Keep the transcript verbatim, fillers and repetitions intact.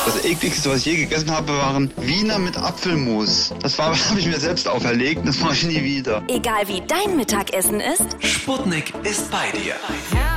Das ekligste, was ich je gegessen habe, waren Wiener mit Apfelmus. Das war, habe ich mir selbst auferlegt, das mache ich nie wieder. Egal wie dein Mittagessen ist, Sputnik ist bei dir.